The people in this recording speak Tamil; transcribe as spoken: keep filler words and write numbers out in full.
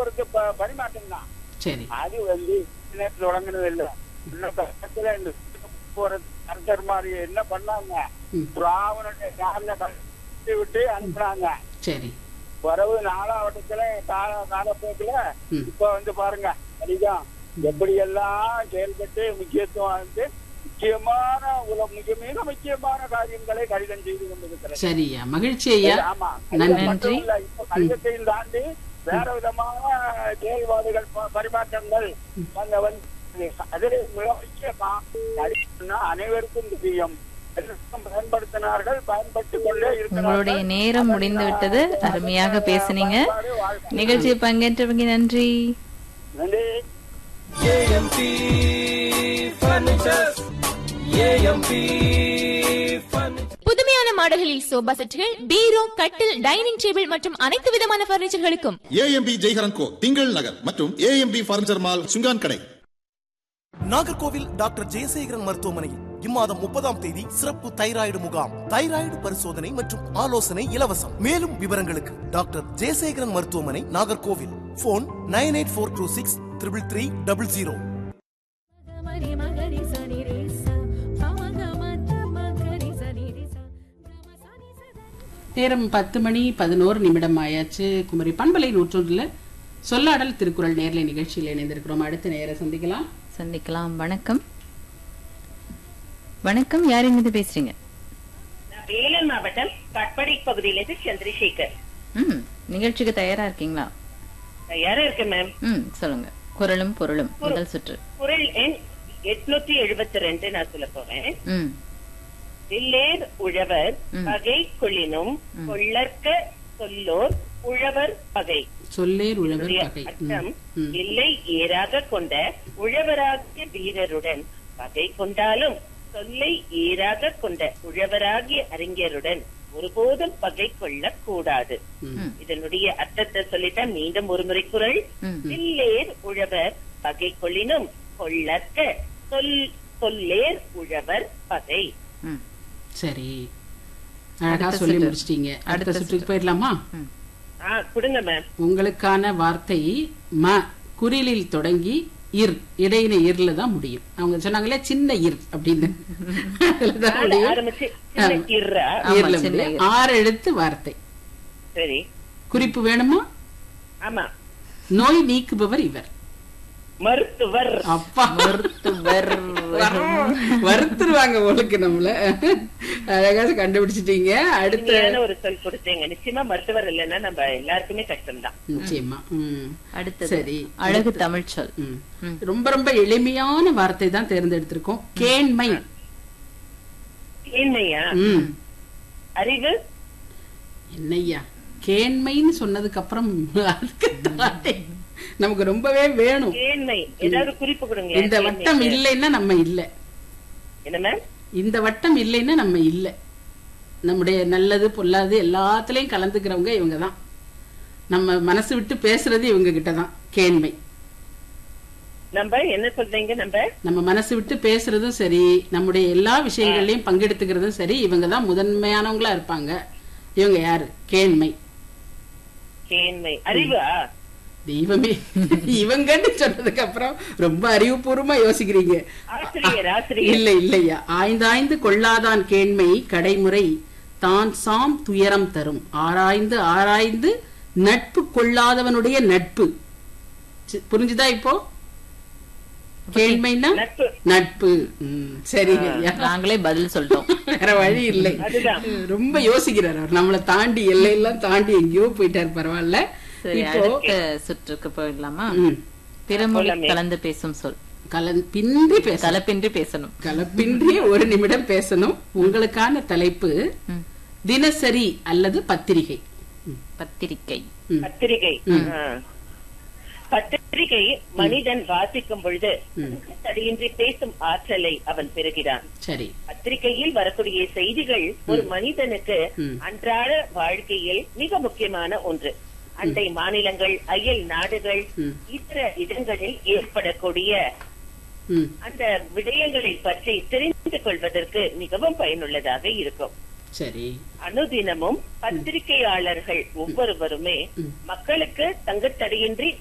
போக்குவரத்து ப- பரிமாற்றம் தான். சரி. அது வந்து தொடங்கினது இல்ல. இன்னும் பக்கத்துல இந்த போக்குவரத்து கர்த்தர் மாதிரி என்ன பண்ணாங்க, ம். ராவனுடைய காலில் கட்டி விட்டு அனுப்புனாங்க. சரி. வரவு நாலாவட்டத்துல கால காலப்போக்குல ம். இப்ப வந்து பாருங்க அதிகம் எப்படி எல்லாம் செயல்பட்டு முக்கியத்துவம் வந்து முக்கியமான உல மிக மிக முக்கியமான காரியங்களை கடிதம் செய்து கொண்டிருக்கிறது. சரியா, மகிழ்ச்சி ஐயா. ஆமா, நன்றி. மட்டும் இல்ல, இப்ப கடிதத்தையும் தாண்டி வேற விதமான செயல்பாடுகள் ப- பரிமாற்றங்கள் அங்க வந்து அதில் மிக முக்கியமா கடிதம்னா அனைவருக்கும் தெரியும், எல்லாரும் பயன்படுத்தினார்கள், பயன்பட்டுக் கொண்டே இருக்கிறார்கள். உங்களுடைய நேரம் முடிந்து விட்டது. அருமையாக பேசுனீங்க. நிகழ்ச்சியை பங்கேற்றவங்க நன்றி. நன்றி. AMP furnitures, AMP furniture. புதுமையான மாடல்களில் சோபா செட்டுகள், பீரோ, கட்டில், டைனிங் டேபிள் மற்றும் அனைத்து விதமான பர்னிச்சர்களுக்கும் ஏஎம்பி ஜெய்ஹரன் கோ திங்கள் நகர் மற்றும் ஏஎம்பி பர்னிச்சர் மால் சுங்கான் கடை. நாகர்கோவில் டாக்டர் ஜெயசேகரன் மருத்துவமனையில் இம்மாதம் முப்பதாம் தேதி சிறப்பு தைராய்டு முகாம். தைராய்டு பரிசோதனை மற்றும் ஆலோசனை இலவசம். மேலும் விவரங்களுக்கு டாக்டர் ஜெயசேகரன் மருத்துவமனை, Nagercoil. Phone nine eight four two six triple three double zero. நேரம் பத்து மணி பதினோரு நிமிடம் ஆயாச்சு. குமரி பண்பலை நூற்றொன்றுல சொல்லாடல் திருக்குறள் நேர்லை நிகழ்ச்சியில் இணைந்திருக்கிறோம். அடுத்த நேரம் சந்திக்கலாம். சந்திக்கலாம். வணக்கம். வணக்கம், யார் இருந்து பேசுறீங்க? வேலூர் மாவட்டம் கட்படி பகுதியிலிருந்து சந்திரசேகர். ம் நிகழ்ச்சிக்கு தயாரா இருக்கீங்களா? தயாரா இருக்கு மேம். ம் சொல்லுங்க. குறளும் பொருளும் முதல் சுற்று. குறள் எண் எட்நூத்தி எழுபத்தி ரெண்டு நான் சொல்ல போறேன். ம் இல்லேர் உழவர் ம். பகை கொள்ளினும் கொள்ளற்க சொல்லோர் உழவர் பகை. சொல்லேர் உழவர் இதனுடைய பகை. அர்த்தம், ம், ம். இல்லை ஏறாக கொண்ட உழவராகிய வீரருடன் பகை கொண்டாலும் சொல்லை ஏறாக கொண்ட உழவராகிய அறிஞருடன் ஒருபோதும் பகை கொள்ளக் கூடாது. ம். இதனுடைய அர்த்தத்தை சொல்லிட்டா மீண்டும் ஒரு முறை குறள். ம். இல்லேர் உழவர் பகை கொள்ளினும் கொள்ளற்க சொல் சொல்லேர் உழவர் பகை. ம் சரி, அழகா அடுத்த சொல்லி சுற்று. முடிச்சிட்டீங்க. அடுத்த அடுத்த சுற்றுக்கு சுற்று. போயிடலாமா? ம் ஆ கொடுங்க மேம். உங்களுக்கான வார்த்தை ம குறிலில் தொடங்கி இர் இடையின இர்ல தான் முடியும். அவங்க சொன்னாங்களே சின்ன இர் அப்படின்னு, அதுலதான் முடியும். ஆரம்பிச்சு சின்ன இர்ரா. ஆமா, இர்ல சின்ன முடியும். இர். ஆறு எழுத்து வார்த்தை. சரி. குறிப்பு வேணுமா? ஆமா. நோய் நீக்குபவர் இவர். மருத்துவர். அப்பா, மருத்துவர். வருத்துருவாங்க உங்களுக்கு நம்மள. அழகா கண்டுபிடிச்சிட்டீங்க. அடுத்த இனிமையான ஒரு சொல் கொடுத்தீங்க. நிச்சயமா மருத்துவர் இல்லைன்னா நம்ம எல்லாருக்குமே கஷ்டம்தான். நிச்சயமா. ம். அடுத்தது சரி. அழகு தமிழ் சொல். ம். ம். ரொம்ப ரொம்ப எளிமையான வார்த்தை தான் தேர்ந்தெடுத்திருக்கோம். கேண்மை. கேண்மையா? ம். அறிவு. என்னய்யா கேண்மைன்னு சொன்னதுக்கு அப்புறம் அதுக்கு தாண்டி நமக்கு ரொம்பவே வேணும். கேண்மை ஏதாவது குறிப்பு கொடுங்க. இந்த வட்டம் இல்லைன்னா நம்ம இல்ல. என்ன மேம்? இந்த வட்டம் இல்லைன்னா நம்ம இல்ல. நம்முடைய நல்லது பொல்லாது எல்லாத்துலயும் கலந்துக்கிறவங்க இவங்கதான். நம்ம மனசு விட்டு பேசுறது இவங்க கிட்டதான் கேண்மை. நம்ம என்ன சொல்றீங்க? நம்ம நம்ம மனசு விட்டு பேசுறதும் சரி, நம்முடைய எல்லா விஷயங்கள்லயும் பங்கெடுத்துக்கிறதும் சரி, இவங்கதான் முதன்மையானவங்களா இருப்பாங்க. இவங்க யாரு? கேண்மை. கேண்மை. அறிவா? தெய்வமே, இவங்கன்னு சொன்னதுக்கு அப்புறம் ரொம்ப அறிவுபூர்வமா யோசிக்கிறீங்க. ஆசிரியர். ஆசிரியர். இல்ல இல்லையா. ஆய்ந்தாய்ந்து கொள்ளாதான் கேண்மை கடைமுறை தான் சாம் துயரம் தரும். ஆராய்ந்து ஆராய்ந்து நட்பு கொள்ளாதவனுடைய நட்பு. சி- புரிஞ்சுதா இப்போ? கேண்மைன்னா நட்பு. நட்பு. ம், சரி ஐயா. நாங்களே பதில் சொல்லிட்டோம். வேற வழி இல்லை. அதுதான். ரொம்ப யோசிக்கிறார் அவர். நம்மளை தாண்டி எல்லையெல்லாம் தாண்டி எங்கேயோ போயிட்டார். பரவாயில்ல. சரி, இப்போ அடுத்த சுற்றுக்கு போயிடலாமா? ம், பிறமொழி போலாமே. கலந்து பேசும் சொல். கலப்பின்றி பேச கலப்பின்றி பேசணும். கலப்பின்றி ஒரு நிமிடம் பேசணும். உங்களுக்கான தலைப்பு ம். தினசரி அல்லது பத்திரிகை. பத்திரிக்கை. ம். பத்திரிகை. ஆ. பத்திரிகை மனிதன் வாசிக்கும் பொழுது ம். தடையின்றி பேசும் ஆற்றலை அவன் பெறுகிறான். சரி. பத்திரிகையில் வரக்கூடிய செய்திகள் ஒரு மனிதனுக்கு ம். அன்றாட வாழ்க்கையில் மிக முக்கியமான ஒன்று. அண்டை மாநிலங்கள், அயல் நாடுகள், ம். இதர இடங்களில் ஏற்படக்கூடிய ம். அந்த விடயங்களை பற்றி தெரிந்து கொள்வதற்கு மிகவும் பயனுள்ளதாக இருக்கும். சரி. அனுதினமும் பத்திரிகையாளர்கள் ஒவ்வொருவருமே ம். மக்களுக்கு தங்குத்தடையின்றி